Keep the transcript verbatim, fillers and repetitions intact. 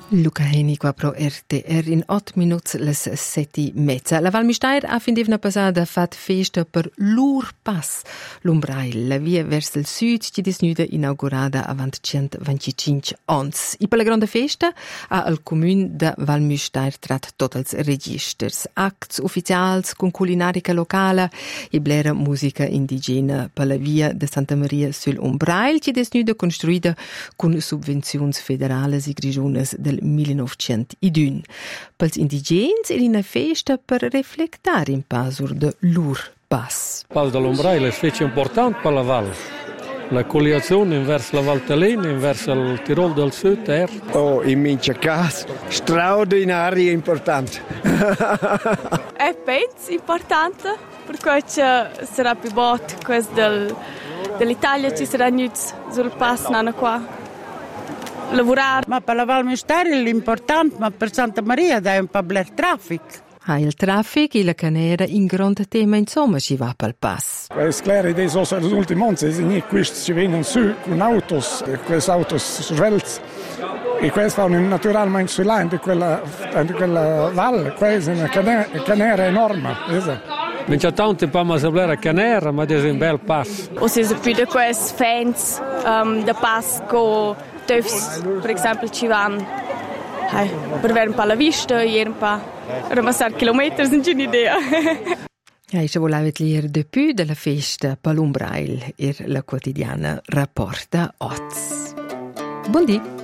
Luca Heni qua pro R T R in otto minuti les sette mezza. La Val Müstair ha fin d'evna passada fat festa per l'Ur Pass, l'Umbrail, la via verso il sud, che disnuda inaugurada avant centoventicinque ans. I per la grande festa ha il comune da Val Müstair trat tot els registers, acts ufficials con culinarica locala e blera musica indigena per la via de Santa Maria sul Umbrail, che disnuda construida con subvenzions federales e grigiunas del millenovecentoun. Pels indigens era una festa per reflectare in pasur de l'Ur Pass. Pas dell'Umbrail è fece importante per la Val. La colliazione verso la Val Telene, verso il Tirol del Sud er. Oh, in mince cas, straordinaria importante. È penso importante, perché sarà più bot questo del, dell'Italia, ci sarà niente sul pass nana qua. Lavorare. Ma per la Val Müstair è l'importante, ma per Santa Maria dà un po' bler traffic. Ha il traffic e la canera in grande tema insomma ci va pel pass. È chiaro che sono gli ultimi anni, se non questi ci vengono su con autos, questi autos svelti, e questi fanno naturalmente sulla di quella, di quella valle, questa è una canera, canera enorme. Non c'è tanto per me sembrare canera, ma è un bel pass. O se più di questi fans um, da pass con tufs, per esempio, ci vanno hey, per avere un po' la vista e un po' ramassare chilometri, non c'è un'idea. Ja, ich wollte leer de più della festa per l'Umbrail e la quotidiana rapporta Oz. Buon dì.